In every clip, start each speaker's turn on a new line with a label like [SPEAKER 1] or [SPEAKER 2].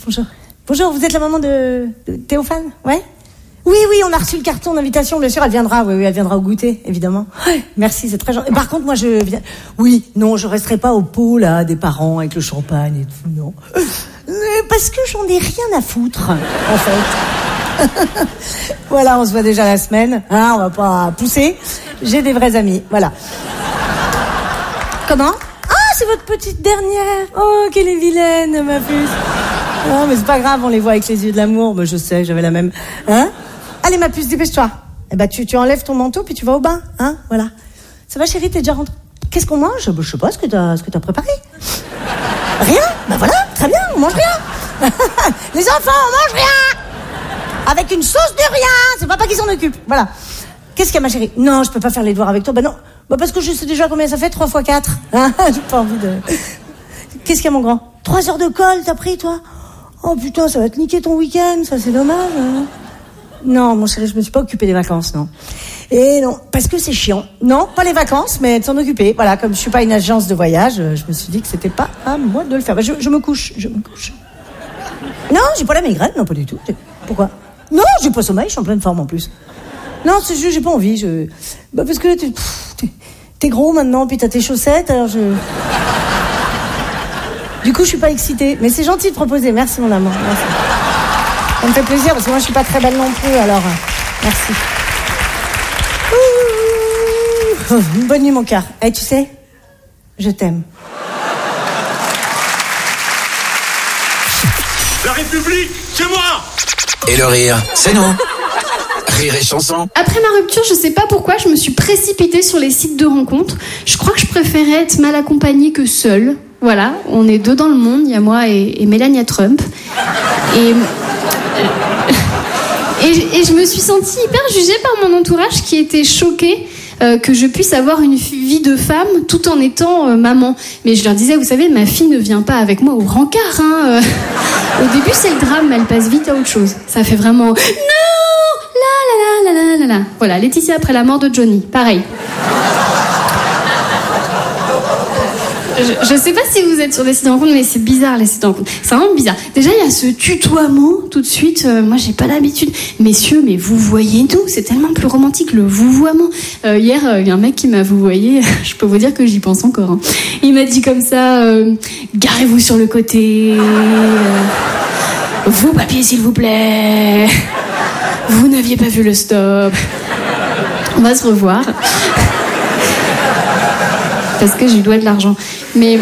[SPEAKER 1] Bonjour. Bonjour, vous êtes la maman de Théophane? Ouais. Oui, on a reçu le carton d'invitation, bien sûr, elle viendra, oui, elle viendra au goûter, évidemment. Ouais, merci, c'est très gentil. Par contre, moi, je viens... Oui, non, je resterai pas au pot, là, des parents, avec le champagne et tout, non. Parce que j'en ai rien à foutre, en fait. Voilà, on se voit déjà la semaine, hein, on va pas pousser. J'ai des vrais amis, voilà. Comment? Ah, c'est votre petite dernière. Oh, qu'elle est vilaine, ma puce. Non, mais c'est pas grave, on les voit avec les yeux de l'amour. Mais je sais, j'avais la même. Hein? Allez, ma puce, dépêche-toi. Eh ben, tu enlèves ton manteau, puis tu vas au bain, hein? Voilà. Ça va, chérie, t'es déjà rentrée? Qu'est-ce qu'on mange? Je sais pas ce que t'as préparé. Rien? Ben voilà, très bien, on mange rien. Les enfants, on mange rien. Avec une sauce de rien. C'est papa qui s'en occupe. Voilà. Qu'est-ce qu'il y a, ma chérie? Non, je peux pas faire les devoirs avec toi. Ben non. Ben parce que je sais déjà combien ça fait, 3 x 4. Hein? J'ai pas envie de... Qu'est-ce qu'il y a, mon grand? 3 heures de colle, t'as pris, toi? Oh putain, ça va te niquer ton week-end, ça c'est dommage. Hein. Non, mon chéri, je me suis pas occupée des vacances, non. Et non, parce que c'est chiant. Non, pas les vacances, mais de s'en occuper. Voilà, comme je suis pas une agence de voyage, je me suis dit que c'était pas à moi de le faire. Ben, je me couche. Non, j'ai pas la migraine, non, pas du tout. Pourquoi? Non, j'ai pas sommeil, je suis en pleine forme en plus. Non, c'est juste, j'ai pas envie. Bah, parce que t'es gros maintenant, puis t'as tes chaussettes, alors Du coup, je suis pas excitée. Mais c'est gentil de proposer. Merci, mon amour. Merci. Ça me fait plaisir, parce que moi, je suis pas très belle non plus, alors... Merci. Ouh, bonne nuit, mon cœur. Eh, tu sais, je t'aime.
[SPEAKER 2] La République, c'est moi!
[SPEAKER 3] Et le rire, c'est nous. Rire et chanson.
[SPEAKER 4] Après ma rupture, je sais pas pourquoi, je me suis précipitée sur les sites de rencontres. Je crois que je préférais être mal accompagnée que seule. Voilà, on est 2 dans le monde, il y a moi et Melania Trump. Et je me suis sentie hyper jugée par mon entourage qui était choqué que je puisse avoir une vie de femme tout en étant maman. Mais je leur disais, vous savez, ma fille ne vient pas avec moi au rencard. Hein. Au début, c'est le drame, mais elle passe vite à autre chose. Ça fait vraiment... Non, la. Voilà, Laetitia après la mort de Johnny, pareil. Je sais pas si vous êtes sur des sites de rencontres, mais c'est bizarre les sites de rencontres. C'est vraiment bizarre. Déjà, il y a ce tutoiement tout de suite. Moi, j'ai pas l'habitude. Messieurs, mais vous voyez-nous, c'est tellement plus romantique le vouvoiement. Hier, il y a un mec qui m'a vouvoyé. Je peux vous dire que j'y pense encore. Hein. Il m'a dit comme ça garez-vous sur le côté. Vos papiers, s'il vous plaît. Vous n'aviez pas vu le stop. On va se revoir. Parce que je lui dois de l'argent. Mais...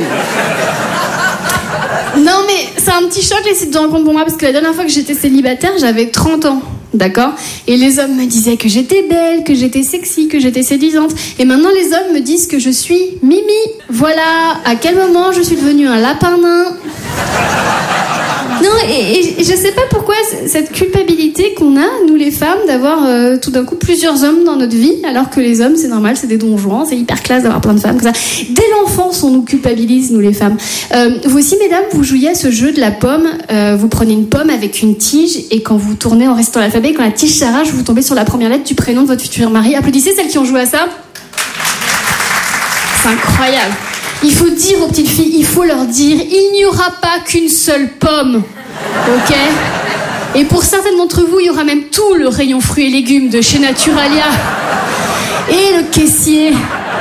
[SPEAKER 4] Non, mais c'est un petit choc, les sites de rencontres pour moi, parce que la dernière fois que j'étais célibataire, j'avais 30 ans. D'accord? Et les hommes me disaient que j'étais belle, que j'étais sexy, que j'étais séduisante. Et maintenant, les hommes me disent que je suis Mimi. Voilà à quel moment je suis devenue un lapin nain. Non, et je sais pas pourquoi cette culpabilité qu'on a, nous les femmes, d'avoir tout d'un coup plusieurs hommes dans notre vie, alors que les hommes, c'est normal, c'est des donjons, c'est hyper classe d'avoir plein de femmes comme ça. Dès l'enfance, on nous culpabilise, nous les femmes. Vous aussi, mesdames, vous jouiez à ce jeu de la pomme. Vous prenez une pomme avec une tige, et quand vous tournez en restant l'alphabet, quand la tige s'arrache, vous tombez sur la première lettre du prénom de votre futur mari. Applaudissez celles qui ont joué à ça. C'est incroyable. Il faut dire aux petites filles, il faut leur dire, il n'y aura pas qu'une seule pomme, ok? Et pour certaines d'entre vous, il y aura même tout le rayon fruits et légumes de chez Naturalia. Et le caissier.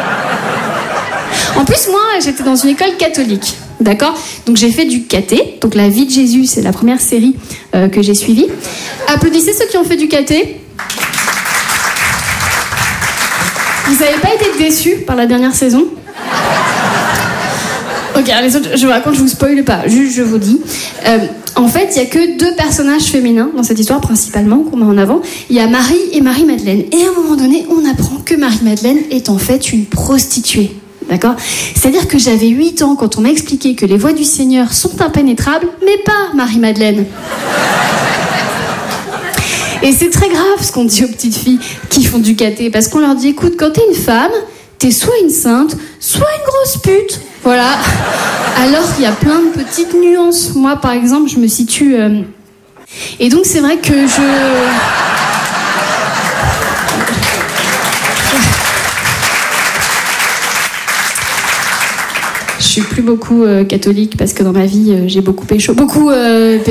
[SPEAKER 4] En plus, moi, j'étais dans une école catholique, d'accord? Donc j'ai fait du caté, donc la vie de Jésus, c'est la première série que j'ai suivie. Applaudissez ceux qui ont fait du caté. Vous n'avez pas été déçus par la dernière saison? Ok, les autres, je vous raconte, je vous spoile pas, juste je vous dis. En fait, il y a que 2 personnages féminins dans cette histoire, principalement, qu'on met en avant. Il y a Marie et Marie-Madeleine. Et à un moment donné, on apprend que Marie-Madeleine est en fait une prostituée. D'accord? C'est-à-dire que j'avais 8 ans quand on m'a expliqué que les voies du Seigneur sont impénétrables, mais pas Marie-Madeleine. Et c'est très grave ce qu'on dit aux petites filles qui font du caté, parce qu'on leur dit, écoute, quand t'es une femme, t'es soit une sainte, soit une grosse pute. Voilà. Alors qu'il y a plein de petites nuances. Moi, par exemple, je me situe... Et donc, c'est vrai que je suis plus beaucoup catholique, parce que dans ma vie, j'ai beaucoup pécho.